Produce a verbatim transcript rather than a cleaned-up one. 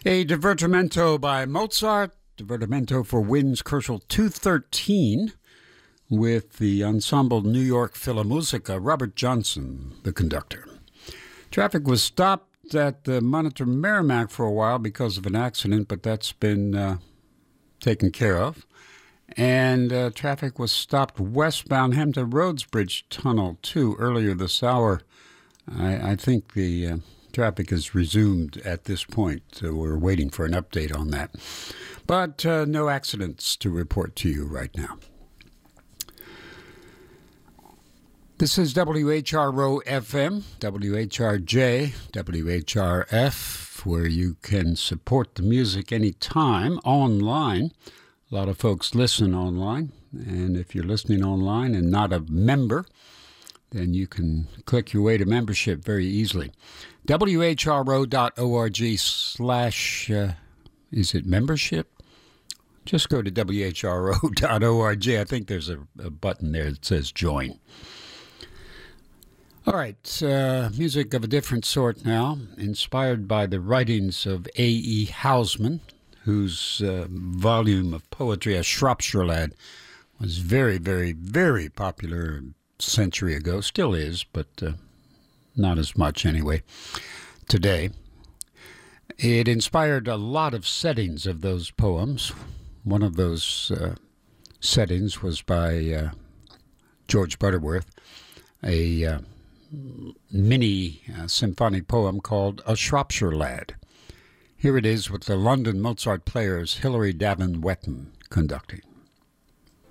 A divertimento by Mozart, divertimento for Winds Kerschel two thirteen, with the Ensemble New York Philharmonic, Robert Johnson, the conductor. Traffic was stopped at the Monitor Merrimack for a while because of an accident, but that's been uh, taken care of. And uh, traffic was stopped westbound Hampton Roads Bridge Tunnel, too, earlier this hour. I, I think the uh, traffic is resumed at this point, so we're waiting for an update on that. But uh, no accidents to report to you right now. This is W H R O F M, W H R J, W H R F, where you can support the music anytime online. A lot of folks listen online, and if you're listening online and not a member, then you can click your way to membership very easily. W H R O dot org slash, uh, is it membership? Just go to W H R O dot org. I think there's a, a button there that says join. All right, uh, music of a different sort now, inspired by the writings of A E Housman, whose uh, volume of poetry, A Shropshire Lad, was very, very, very popular a century ago. Still is, but uh, not as much anyway today. It inspired a lot of settings of those poems. One of those uh, settings was by uh, George Butterworth, a uh, mini uh, symphonic poem called A Shropshire Lad. Here it is with the London Mozart Players, Hilary Davin Wetton conducting.